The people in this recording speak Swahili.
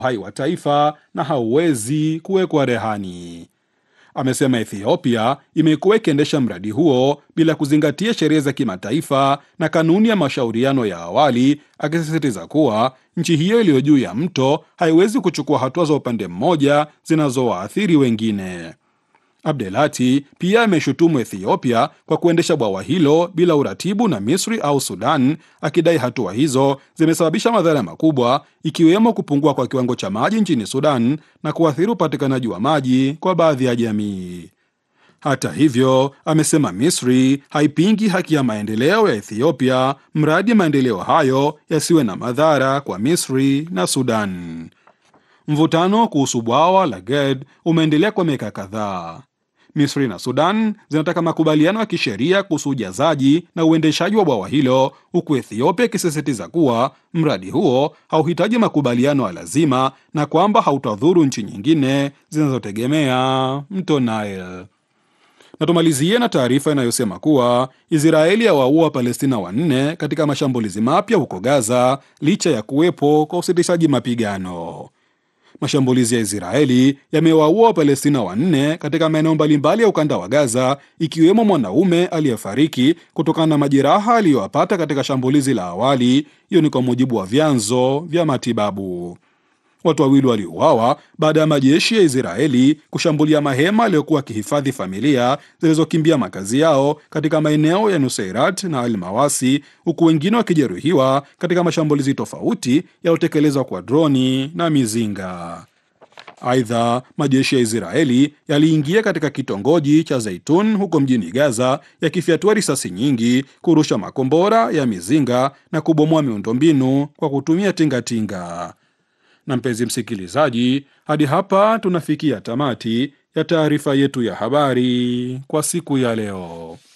uhai wa taifa na hauwezi kuwekwa rehani. Amesema Ethiopia imekuwa ikiendesha mradi huo bila kuzingatia sheria za kimataifa na kanuni ya mashauriano ya awali, akisisitiza kuwa nchi hiyo iliyo juu ya mto haiwezi kuchukua hatua za upande mmoja zinazowaathiri wengine. Abdelati pia ameshutumu Ethiopia kwa kuendesha bwawa hilo bila uratibu na Misri au Sudan, akidai hatua hizo zimesababisha madhara makubwa, ikiwemo kupungua kwa kiwango cha maji nchini Sudan na kuathiri upatikanaji wa maji kwa baadhi ya jamii. Hata hivyo, amesema Misri haipingi haki ya maendeleo ya Ethiopia, mradi maendeleo hayo yasiwe na madhara kwa Misri na Sudan. Mvutano kuhusu bwawa la Ged umeendelea kwa miaka kadhaa. Misri na Sudan zinataka makubaliano ya kisheria kuhusu ujazaji na uendeshaji wa bwawa hilo, huku Ethiopia ikisisitiza kuwa mradi huo hauhitaji makubaliano ya lazima na kwamba hautadhuru nchi nyingine zinazotegemea mto Nile. Na tumalizie na taarifa inayosema kuwa Israeli yawaua Palestina 4 katika mashambulizi mapya huko Gaza licha ya kuwepo kwa usitishaji mapigano. Mashambulizi ya Israeli yamewaua Wapalestina 4 katika maeneo mbalimbali ya ukanda wa Gaza, ikiwemo mwanaume aliyefariki kutokana na majeraha aliyoyapata katika shambulizi la awali. Hiyo ni kwa mujibu wa vyanzo vya matibabu. Watu wawili waliuawa baada ya majeshi ya Israeli kushambulia mahema yaliyokuwa yakihifadhi familia zilizokimbia makazi yao katika maeneo ya Nuseirat na Al-Mawasi, huku wengine wakijeruhiwa katika mashambulizi tofauti yaliyotekelezwa kwa droni na mizinga. Aidha, majeshi ya Israeli yaliingia katika kitongoji cha Zaitun huko mjini Gaza, yakifyatua risasi nyingi, kurusha makombora ya mizinga na kubomoa miundombinu kwa kutumia tingatinga. Na mpenzi msikilizaji, hadi hapa tunafikia tamati ya taarifa yetu ya habari kwa siku ya leo.